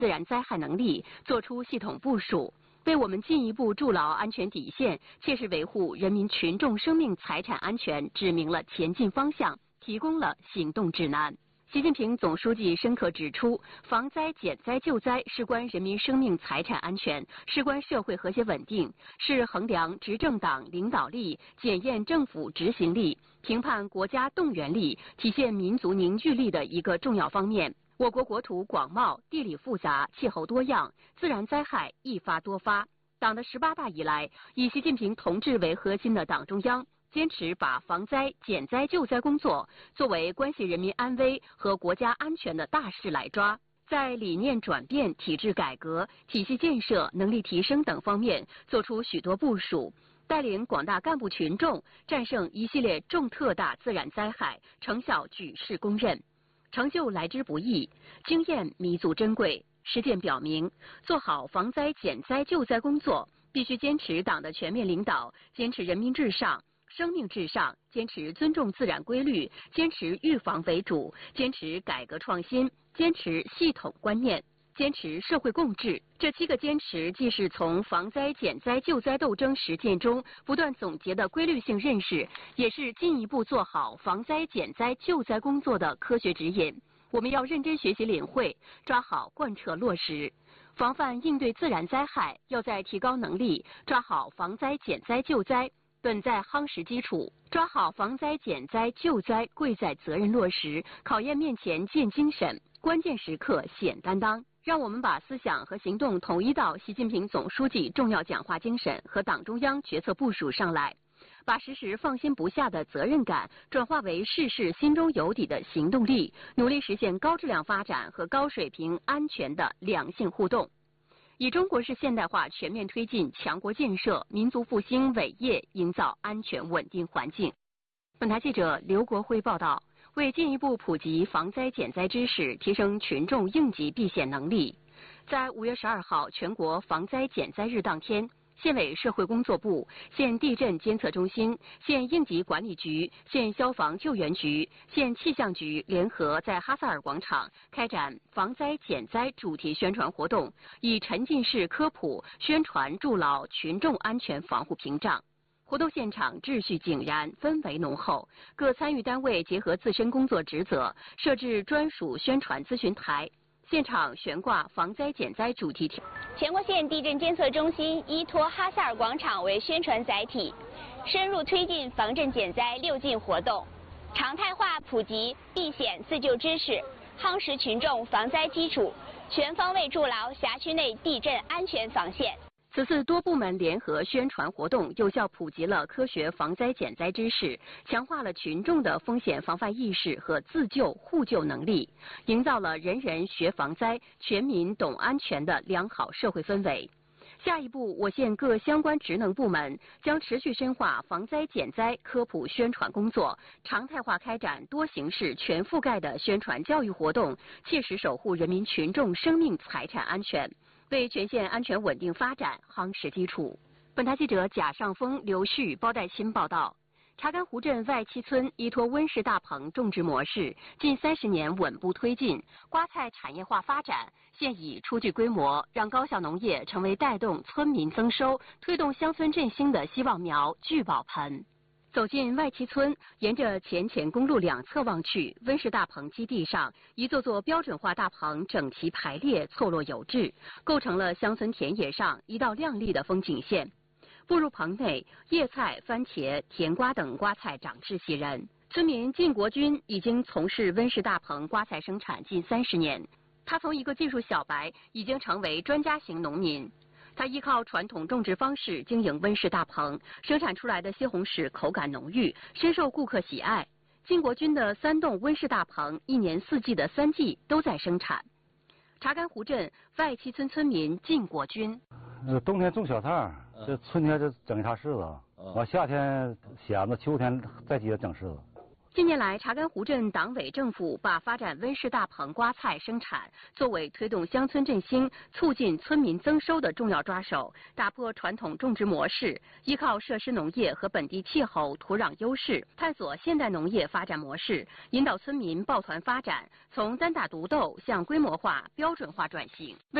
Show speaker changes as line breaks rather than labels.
自然灾害能力作出系统部署，为我们进一步筑牢安全底线，切实维护人民群众生命财产安全指明了前进方向，提供了行动指南。习近平总书记深刻指出，防灾减灾救灾事关人民生命财产安全，事关社会和谐稳定，是衡量执政党领导力、检验政府执行力、评判国家动员力、体现民族凝聚力的一个重要方面。我国国土广袤，地理复杂，气候多样，自然灾害一发多发。党的18大以来，以习近平同志为核心的党中央坚持把防灾、减灾、救灾工作作为关系人民安危和国家安全的大事来抓，在理念转变、体制改革、体系建设、能力提升等方面作出许多部署，带领广大干部群众战胜一系列重特大自然灾害，成效举世公认。成就来之不易，经验弥足珍贵。实践表明，做好防灾减灾救灾工作，必须坚持党的全面领导，坚持人民至上、生命至上，坚持尊重自然规律，坚持预防为主，坚持改革创新，坚持系统观念，坚持社会共治。这7个坚持，既是从防灾减灾救灾斗争实践中不断总结的规律性认识，也是进一步做好防灾减灾救灾工作的科学指引。我们要认真学习领会，抓好贯彻落实。防范应对自然灾害，要在提高能力，抓好防灾减灾救灾本在夯实基础，抓好防灾减灾救灾贵在责任落实，考验面前见精神，关键时刻显担当。让我们把思想和行动统一到习近平总书记重要讲话精神和党中央决策部署上来，把时时放心不下的责任感转化为事事心中有底的行动力，努力实现高质量发展和高水平安全的良性互动，以中国式现代化全面推进强国建设、民族复兴伟业营造安全稳定环境。本台记者刘国辉报道。为进一步普及防灾减灾知识，提升群众应急避险能力，在5月12号全国防灾减灾日当天，县委社会工作部、县地震监测中心、县应急管理局、县消防救援局、县气象局联合在哈萨尔广场开展防灾减灾主题宣传活动，以沉浸式科普宣传筑牢群众安全防护屏障。活动现场秩序井然，氛围浓厚。各参与单位结合自身工作职责，设置专属宣传咨询台，现场悬挂防灾减灾主题条。
全国县地震监测中心依托哈萨尔广场为宣传载体，深入推进防震减灾6进活动，常态化普及避险自救知识，夯实群众防灾基础，全方位筑牢辖区内地震安全防线。
此次多部门联合宣传活动，有效普及了科学防灾减灾知识，强化了群众的风险防范意识和自救互救能力，营造了人人学防灾、全民懂安全的良好社会氛围。下一步，我县各相关职能部门将持续深化防灾减灾科普宣传工作，常态化开展多形式全覆盖的宣传教育活动，切实守护人民群众生命财产安全，为全县安全稳定发展夯实基础。本台记者贾尚峰、刘旭、包代钦报道。查干湖镇外七村依托温室大棚种植模式，近30年稳步推进瓜菜产业化发展，现已初具规模，让高效农业成为带动村民增收、推动乡村振兴的希望苗、聚宝盆。走进外七村，沿着前前公路两侧望去，温室大棚基地上一座座标准化大棚整齐排列，错落有致，构成了乡村田野上一道亮丽的风景线。步入棚内，叶菜、番茄、甜瓜等瓜菜长势喜人。村民靳国军已经从事温室大棚瓜菜生产近30年，他从一个技术小白已经成为专家型农民。他依靠传统种植方式经营温室大棚，生产出来的西红柿口感浓郁，深受顾客喜爱。靳国军的3栋温室大棚1年4季的3季都在生产。查干湖镇外七村村民靳国军：
冬天种小菜，这春天就整一茬柿子，完夏天咸子，秋天再接着整柿子。
近年来，查干湖镇党委政府把发展温室大棚瓜菜生产作为推动乡村振兴、促进村民增收的重要抓手，打破传统种植模式，依靠设施农业和本地气候、土壤优势，探索现代农业发展模式，引导村民抱团发展，从单打独斗向规模化、标准化转型。